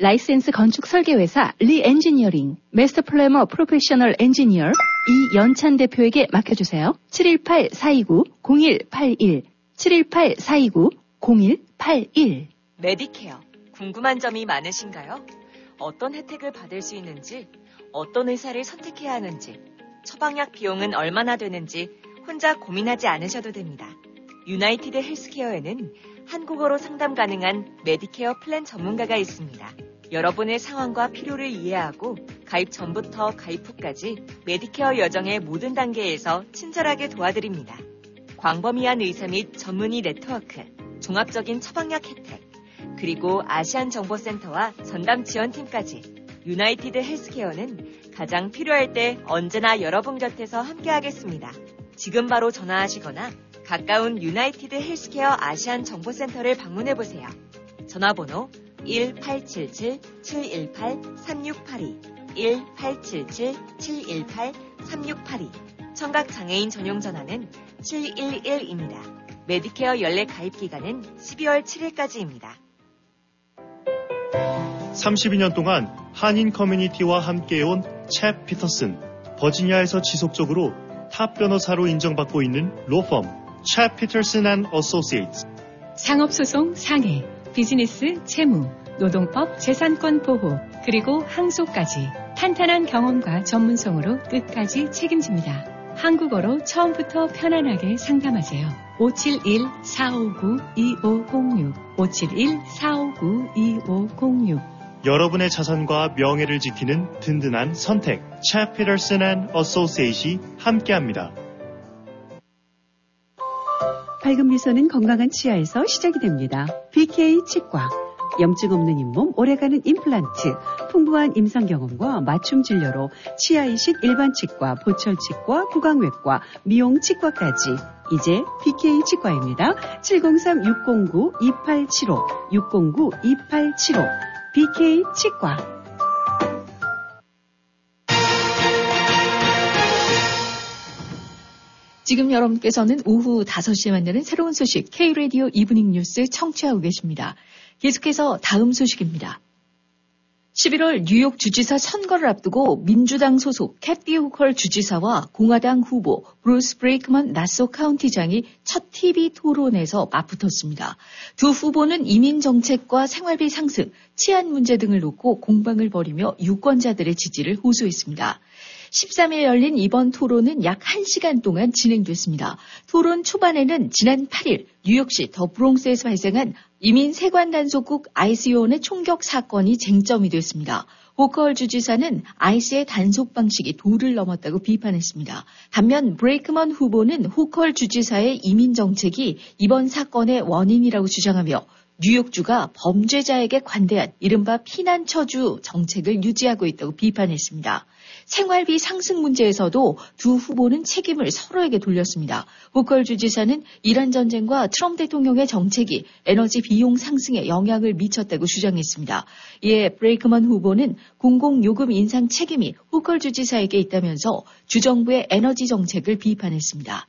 라이센스 건축 설계회사 리엔지니어링, 마스터 플래머 프로페셔널 엔지니어 이연찬 대표에게 맡겨주세요. 718-429-0181 718-429-0181 메디케어, 궁금한 점이 많으신가요? 어떤 혜택을 받을 수 있는지, 어떤 의사를 선택해야 하는지, 처방약 비용은 얼마나 되는지 혼자 고민하지 않으셔도 됩니다. 유나이티드 헬스케어에는 한국어로 상담 가능한 메디케어 플랜 전문가가 있습니다. 여러분의 상황과 필요를 이해하고 가입 전부터 가입 후까지 메디케어 여정의 모든 단계에서 친절하게 도와드립니다. 광범위한 의사 및 전문의 네트워크, 종합적인 처방약 혜택, 그리고 아시안 정보센터와 전담 지원팀까지 유나이티드 헬스케어는 가장 필요할 때 언제나 여러분 곁에서 함께하겠습니다. 지금 바로 전화하시거나 가까운 유나이티드 헬스케어 아시안 정보센터를 방문해보세요. 전화번호 1877-718-3682 1877-718-3682 청각장애인 전용 전화는 711입니다. 메디케어 연례 가입 기간은 12월 7일까지입니다. 32년 동안 한인 커뮤니티와 함께해온 챕 피터슨, 버지니아에서 지속적으로 탑 변호사로 인정받고 있는 로펌 챕 피터슨 앤 어소시에이츠. 상업소송 상해, 비즈니스 채무, 노동법 재산권 보호, 그리고 항소까지 탄탄한 경험과 전문성으로 끝까지 책임집니다. 한국어로 처음부터 편안하게 상담하세요. 571-459-2506 571-459-2506 여러분의 자산과 명예를 지키는 든든한 선택 챕 피터슨 앤 어소시에이츠이 함께합니다. 밝은 미소는 건강한 치아에서 시작이 됩니다. BK 치과. 염증 없는 잇몸, 오래가는 임플란트, 풍부한 임상 경험과 맞춤 진료로 치아 이식 일반 치과, 보철 치과, 구강외과, 미용 치과까지. 이제 BK 치과입니다. 703-609-2875, 609-2875, BK 치과. 지금 여러분께서는 오후 5시에 만나는 새로운 소식 K-라디오 이브닝 뉴스 청취하고 계십니다. 계속해서 다음 소식입니다. 11월 뉴욕 주지사 선거를 앞두고 민주당 소속 캐티 호컬 주지사와 공화당 후보 브루스 브레이크먼 나소 카운티장이 첫 TV 토론에서 맞붙었습니다. 두 후보는 이민 정책과 생활비 상승, 치안 문제 등을 놓고 공방을 벌이며 유권자들의 지지를 호소했습니다. 13일 열린 이번 토론은 약 1시간 동안 진행됐습니다. 토론 초반에는 지난 8일 뉴욕시 더 브롱스에서 발생한 이민 세관 단속국 ICE의 총격 사건이 쟁점이 됐습니다. 호컬 주지사는 ICE의 단속 방식이 도를 넘었다고 비판했습니다. 반면 브레이크먼 후보는 호컬 주지사의 이민 정책이 이번 사건의 원인이라고 주장하며 뉴욕주가 범죄자에게 관대한 이른바 피난처주 정책을 유지하고 있다고 비판했습니다. 생활비 상승 문제에서도 두 후보는 책임을 서로에게 돌렸습니다. 호컬 주지사는 이란 전쟁과 트럼프 대통령의 정책이 에너지 비용 상승에 영향을 미쳤다고 주장했습니다. 이에 브레이크먼 후보는 공공요금 인상 책임이 호컬 주지사에게 있다면서 주정부의 에너지 정책을 비판했습니다.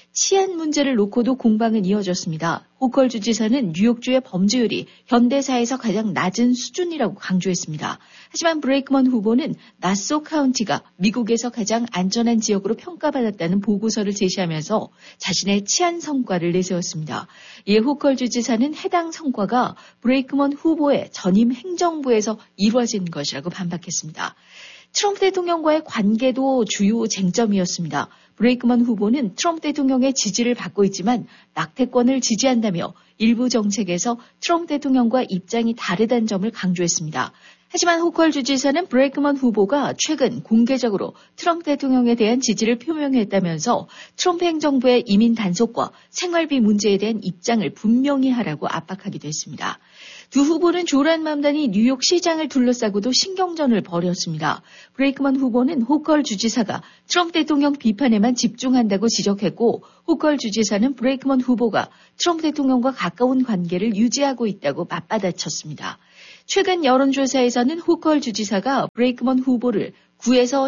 치안 문제를 놓고도 공방은 이어졌습니다. 호컬 주지사는 뉴욕주의 범죄율이 현대사에서 가장 낮은 수준이라고 강조했습니다. 하지만 브레이크먼 후보는 나소 카운티가 미국에서 가장 안전한 지역으로 평가받았다는 보고서를 제시하면서 자신의 치안 성과를 내세웠습니다. 이에 호컬 주지사는 해당 성과가 브레이크먼 후보의 전임 행정부에서 이루어진 것이라고 반박했습니다. 트럼프 대통령과의 관계도 주요 쟁점이었습니다. 브레이크먼 후보는 트럼프 대통령의 지지를 받고 있지만 낙태권을 지지한다며 일부 정책에서 트럼프 대통령과 입장이 다르다는 점을 강조했습니다. 하지만 호컬 주지사는 브레이크먼 후보가 최근 공개적으로 트럼프 대통령에 대한 지지를 표명했다면서 트럼프 행정부의 이민 단속과 생활비 문제에 대한 입장을 분명히 하라고 압박하기도 했습니다. 두 후보는 조란 맘단이 뉴욕 시장을 둘러싸고도 신경전을 벌였습니다. 브레이크먼 후보는 호컬 주지사가 트럼프 대통령 비판에만 집중한다고 지적했고 호컬 주지사는 브레이크먼 후보가 트럼프 대통령과 가까운 관계를 유지하고 있다고 맞받아쳤습니다. 최근 여론조사에서는 호컬 주지사가 브레이크먼 후보를 9에서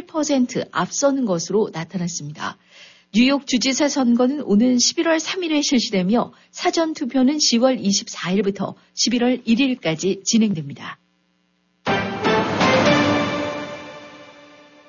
11% 앞서는 것으로 나타났습니다. 뉴욕 주지사 선거는 오는 11월 3일에 실시되며 사전투표는 10월 24일부터 11월 1일까지 진행됩니다.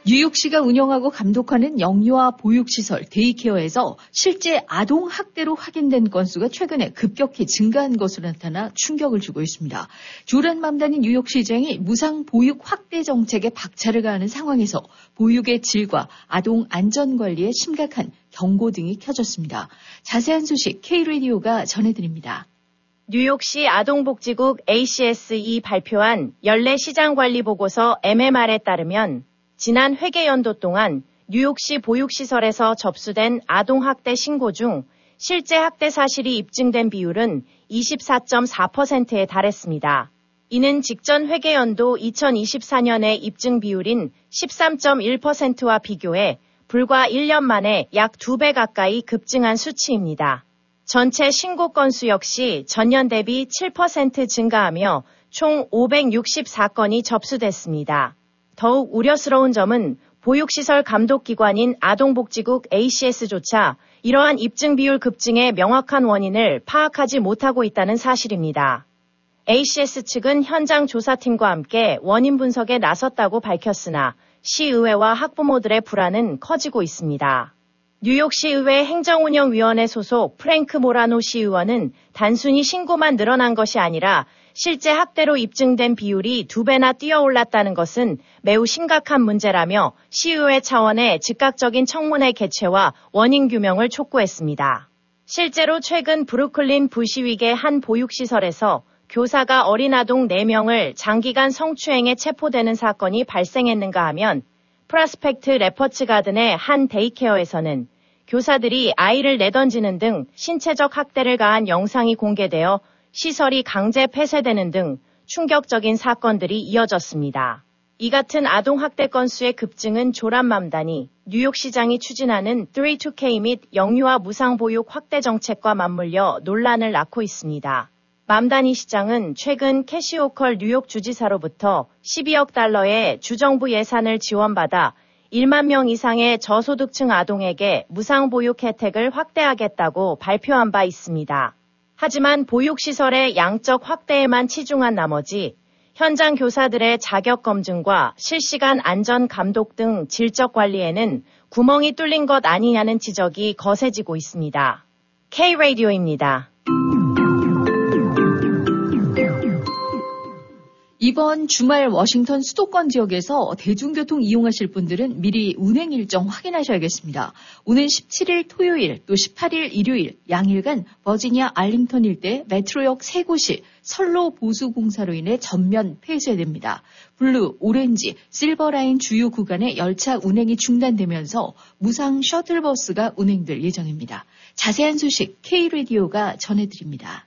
뉴욕시가 운영하고 감독하는 영유아 보육시설 데이케어에서 실제 아동 학대로 확인된 건수가 최근에 급격히 증가한 것으로 나타나 충격을 주고 있습니다. 조란 맘다니 뉴욕시장이 무상 보육 확대 정책에 박차를 가하는 상황에서 보육의 질과 아동 안전관리에 심각한 경고등이 켜졌습니다. 자세한 소식 K-라디오가 전해드립니다. 뉴욕시 아동복지국 ACS이 발표한 연례 시장관리보고서 MMR에 따르면 지난 회계연도 동안 뉴욕시 보육시설에서 접수된 아동학대 신고 중 실제 학대 사실이 입증된 비율은 24.4%에 달했습니다. 이는 직전 회계연도 2024년의 입증 비율인 13.1%와 비교해 불과 1년 만에 약 2배 가까이 급증한 수치입니다. 전체 신고 건수 역시 전년 대비 7% 증가하며 총 564건이 접수됐습니다. 더욱 우려스러운 점은 보육시설 감독기관인 아동복지국 ACS조차 이러한 입증 비율 급증의 명확한 원인을 파악하지 못하고 있다는 사실입니다. ACS 측은 현장 조사팀과 함께 원인 분석에 나섰다고 밝혔으나 시의회와 학부모들의 불안은 커지고 있습니다. 뉴욕시의회 행정운영위원회 소속 프랭크 모라노 시의원은 단순히 신고만 늘어난 것이 아니라 실제 학대로 입증된 비율이 2배나 뛰어올랐다는 것은 매우 심각한 문제라며 시의회 차원의 즉각적인 청문회 개최와 원인 규명을 촉구했습니다. 실제로 최근 브루클린 부시윅의 한 보육시설에서 교사가 어린 아동 4명을 장기간 성추행에 체포되는 사건이 발생했는가 하면 프라스펙트 레퍼츠 가든의 한 데이케어에서는 교사들이 아이를 내던지는 등 신체적 학대를 가한 영상이 공개되어 시설이 강제 폐쇄되는 등 충격적인 사건들이 이어졌습니다. 이 같은 아동학대 건수의 급증은 조란 맘다니 뉴욕시장이 추진하는 3-2K 및 영유아 무상보육 확대 정책과 맞물려 논란을 낳고 있습니다. 맘다니 시장은 최근 캐시 호컬 뉴욕 주지사로부터 12억 달러의 주정부 예산을 지원받아 1만 명 이상의 저소득층 아동에게 무상보육 혜택을 확대하겠다고 발표한 바 있습니다. 하지만 보육시설의 양적 확대에만 치중한 나머지 현장 교사들의 자격 검증과 실시간 안전 감독 등 질적 관리에는 구멍이 뚫린 것 아니냐는 지적이 거세지고 있습니다. K-라디오입니다. 이번 주말 워싱턴 수도권 지역에서 대중교통 이용하실 분들은 미리 운행 일정 확인하셔야겠습니다. 오는 17일 토요일 또 18일 일요일 양일간 버지니아 알링턴 일대 메트로역 3곳이 선로 보수 공사로 인해 전면 폐쇄됩니다. 블루, 오렌지, 실버라인 주요 구간의 열차 운행이 중단되면서 무상 셔틀버스가 운행될 예정입니다. 자세한 소식 K-라디오가 전해드립니다.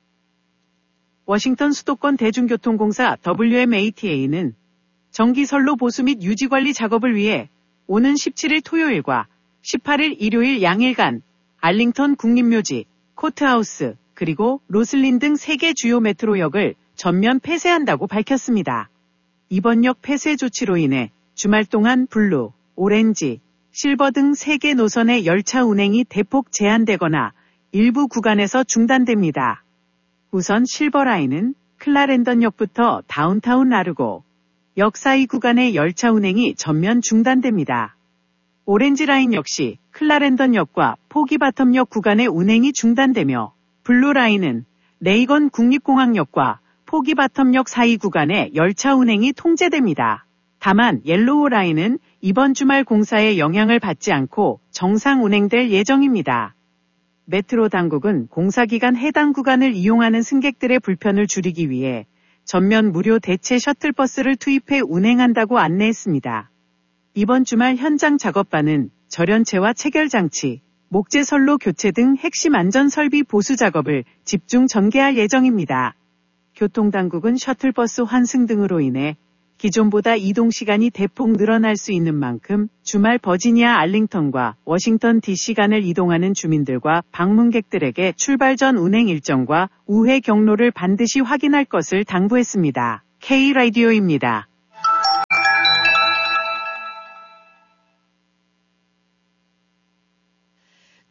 워싱턴 수도권 대중교통공사 WMATA는 정기 선로 보수 및 유지관리 작업을 위해 오는 17일 토요일과 18일 일요일 양일간 알링턴 국립묘지, 코트하우스, 그리고 로슬린 등 3개 주요 메트로역을 전면 폐쇄한다고 밝혔습니다. 이번 역 폐쇄 조치로 인해 주말 동안 블루, 오렌지, 실버 등 3개 노선의 열차 운행이 대폭 제한되거나 일부 구간에서 중단됩니다. 우선 실버라인은 클라렌던역부터 다운타운 라르고 역 사이 구간의 열차 운행이 전면 중단됩니다. 오렌지라인 역시 클라렌던역과 포기바텀역 구간의 운행이 중단되며 블루라인은 레이건 국립공항역과 포기바텀역 사이 구간의 열차 운행이 통제됩니다. 다만 옐로우 라인은 이번 주말 공사의 영향을 받지 않고 정상 운행될 예정입니다. 메트로 당국은 공사 기간 해당 구간을 이용하는 승객들의 불편을 줄이기 위해 전면 무료 대체 셔틀버스를 투입해 운행한다고 안내했습니다. 이번 주말 현장 작업반은 절연체와 체결장치, 목재선로 교체 등 핵심 안전 설비 보수 작업을 집중 전개할 예정입니다. 교통당국은 셔틀버스 환승 등으로 인해 기존보다 이동 시간이 대폭 늘어날 수 있는 만큼 주말 버지니아 알링턴과 워싱턴 DC 간을 이동하는 주민들과 방문객들에게 출발 전 운행 일정과 우회 경로를 반드시 확인할 것을 당부했습니다. K-라디오입니다.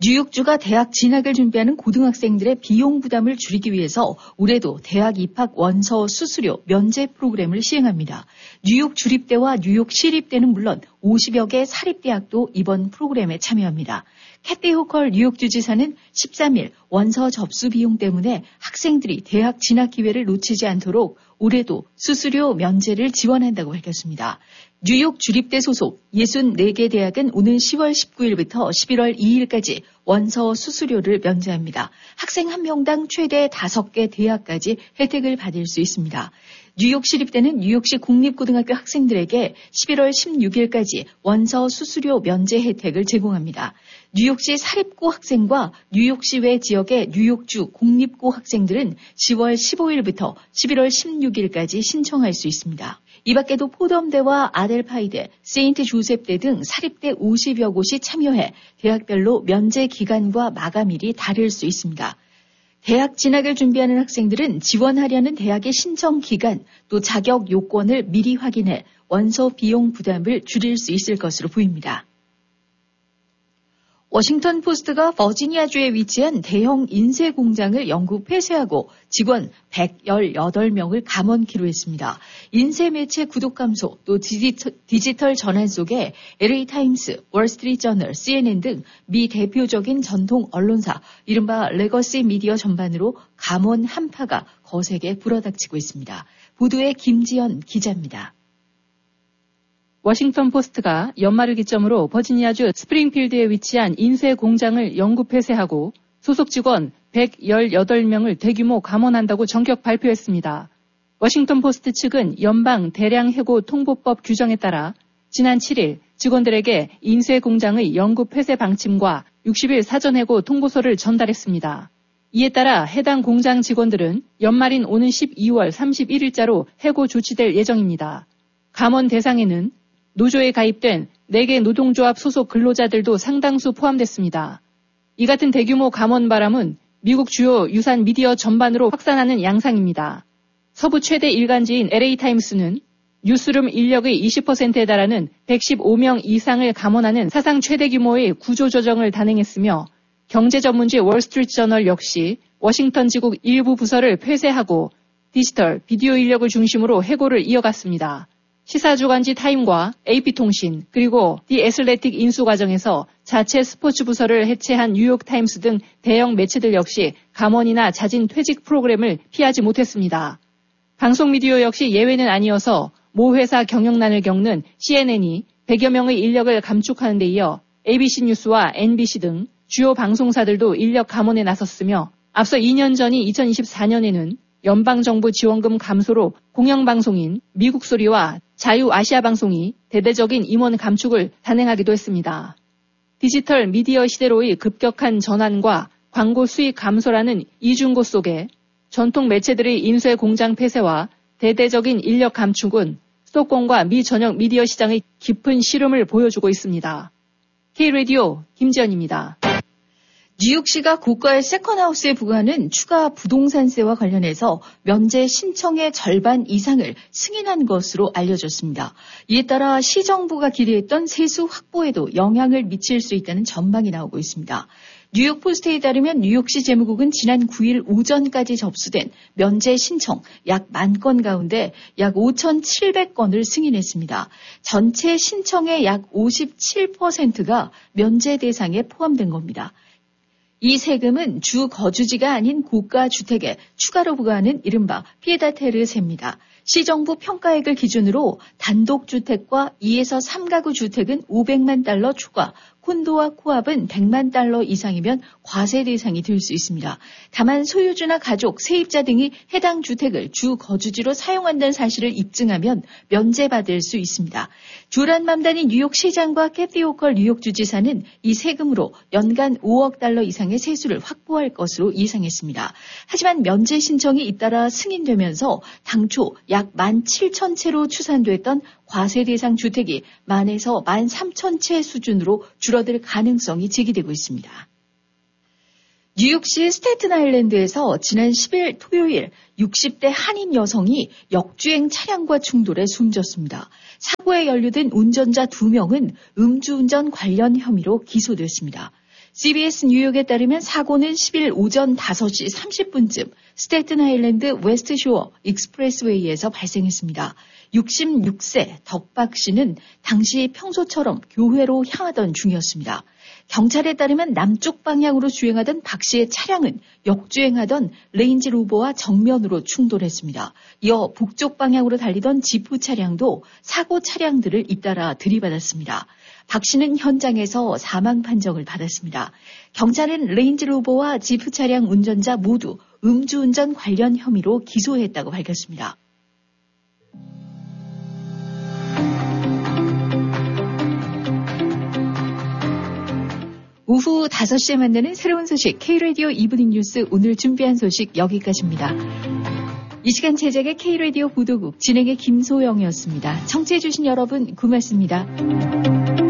뉴욕주가 대학 진학을 준비하는 고등학생들의 비용 부담을 줄이기 위해서 올해도 대학 입학 원서 수수료 면제 프로그램을 시행합니다. 뉴욕 주립대와 뉴욕 시립대는 물론 50여 개 사립대학도 이번 프로그램에 참여합니다. 캐티 호컬 뉴욕주 지사는 13일 원서 접수 비용 때문에 학생들이 대학 진학 기회를 놓치지 않도록 올해도 수수료 면제를 지원한다고 밝혔습니다. 뉴욕 주립대 소속 64개 대학은 오는 10월 19일부터 11월 2일까지 원서 수수료를 면제합니다. 학생 한 명당 최대 5개 대학까지 혜택을 받을 수 있습니다. 뉴욕 시립대는 뉴욕시 공립고등학교 학생들에게 11월 16일까지 원서 수수료 면제 혜택을 제공합니다. 뉴욕시 사립고 학생과 뉴욕시 외 지역의 뉴욕주 공립고 학생들은 10월 15일부터 11월 16일까지 신청할 수 있습니다. 이 밖에도 포덤대와 아델파이대, 세인트 조셉대 등 사립대 50여 곳이 참여해 대학별로 면제 기간과 마감일이 다를 수 있습니다. 대학 진학을 준비하는 학생들은 지원하려는 대학의 신청 기간 또 자격 요건을 미리 확인해 원서 비용 부담을 줄일 수 있을 것으로 보입니다. 워싱턴 포스트가 버지니아주에 위치한 대형 인쇄 공장을 영구 폐쇄하고 직원 118명을 감원키로 했습니다. 인쇄 매체 구독 감소 또 디지털 전환 속에 LA타임스, 월스트리트저널, CNN 등 미 대표적인 전통 언론사, 이른바 레거시 미디어 전반으로 감원 한파가 거세게 불어닥치고 있습니다. 보도에 김지연 기자입니다. 워싱턴 포스트가 연말을 기점으로 버지니아주 스프링필드에 위치한 인쇄 공장을 영구 폐쇄하고 소속 직원 118명을 대규모 감원한다고 전격 발표했습니다. 워싱턴 포스트 측은 연방 대량 해고 통보법 규정에 따라 지난 7일 직원들에게 인쇄 공장의 영구 폐쇄 방침과 60일 사전 해고 통보서를 전달했습니다. 이에 따라 해당 공장 직원들은 연말인 오는 12월 31일자로 해고 조치될 예정입니다. 감원 대상에는 노조에 가입된 4개 노동조합 소속 근로자들도 상당수 포함됐습니다. 이 같은 대규모 감원 바람은 미국 주요 유산 미디어 전반으로 확산하는 양상입니다. 서부 최대 일간지인 LA타임스는 뉴스룸 인력의 20%에 달하는 115명 이상을 감원하는 사상 최대 규모의 구조조정을 단행했으며 경제 전문지 월스트리트저널 역시 워싱턴 지국 일부 부서를 폐쇄하고 디지털, 비디오 인력을 중심으로 해고를 이어갔습니다. 시사주간지 타임과 AP통신 그리고 디 애슬레틱 인수 과정에서 자체 스포츠 부서를 해체한 뉴욕타임스 등 대형 매체들 역시 감원이나 자진 퇴직 프로그램을 피하지 못했습니다. 방송 미디어 역시 예외는 아니어서 모 회사 경영난을 겪는 CNN이 100여 명의 인력을 감축하는 데 이어 ABC 뉴스와 NBC 등 주요 방송사들도 인력 감원에 나섰으며 앞서 2년 전인 2024년에는 연방정부 지원금 감소로 공영방송인 미국소리와 자유아시아방송이 대대적인 임원 감축을 단행하기도 했습니다. 디지털 미디어 시대로의 급격한 전환과 광고 수익 감소라는 이중고 속에 전통 매체들의 인쇄 공장 폐쇄와 대대적인 인력 감축은 수도권과 미 전역 미디어 시장의 깊은 시름을 보여주고 있습니다. K-라디오 김지연입니다. 뉴욕시가 고가의 세컨하우스에 부과하는 추가 부동산세와 관련해서 면제 신청의 절반 이상을 승인한 것으로 알려졌습니다. 이에 따라 시정부가 기대했던 세수 확보에도 영향을 미칠 수 있다는 전망이 나오고 있습니다. 뉴욕 포스트에 따르면 뉴욕시 재무국은 지난 9일 오전까지 접수된 면제 신청 약 10,000건 가운데 약 5,700건을 승인했습니다. 전체 신청의 약 57%가 면제 대상에 포함된 겁니다. 이 세금은 주 거주지가 아닌 고가 주택에 추가로 부과하는 이른바 피에다테르세입니다. 시정부 평가액을 기준으로 단독주택과 2에서 3가구 주택은 $500만 초과, 콘도와 코압은 $100만 이상이면 과세 대상이 될 수 있습니다. 다만 소유주나 가족, 세입자 등이 해당 주택을 주 거주지로 사용한다는 사실을 입증하면 면제받을 수 있습니다. 조란 맘단인 뉴욕시장과 캐티 호컬 뉴욕주지사는 이 세금으로 연간 $5억 이상의 세수를 확보할 것으로 예상했습니다. 하지만 면제 신청이 잇따라 승인되면서 당초 약 17,000채로 추산됐던 과세 대상 주택이 10,000에서 13,000채 수준으로 줄어들 가능성이 제기되고 있습니다. 뉴욕시 스테튼 아일랜드에서 지난 10일 토요일 60대 한인 여성이 역주행 차량과 충돌해 숨졌습니다. 사고에 연루된 운전자 2명은 음주운전 관련 혐의로 기소됐습니다. CBS 뉴욕에 따르면 사고는 10일 오전 5시 30분쯤 스테튼 아일랜드 웨스트쇼어 익스프레스웨이에서 발생했습니다. 66세 덕박 씨는 당시 평소처럼 교회로 향하던 중이었습니다. 경찰에 따르면 남쪽 방향으로 주행하던 박 씨의 차량은 역주행하던 레인지로버와 정면으로 충돌했습니다. 이어 북쪽 방향으로 달리던 지프 차량도 사고 차량들을 잇따라 들이받았습니다. 박 씨는 현장에서 사망 판정을 받았습니다. 경찰은 레인지로버와 지프 차량 운전자 모두 음주운전 관련 혐의로 기소했다고 밝혔습니다. 오후 5시에 만나는 새로운 소식 K-라디오 이브닝 뉴스 오늘 준비한 소식 여기까지입니다. 이 시간 제작의 K-라디오 보도국 진행의 김소영이었습니다. 청취해주신 여러분 고맙습니다.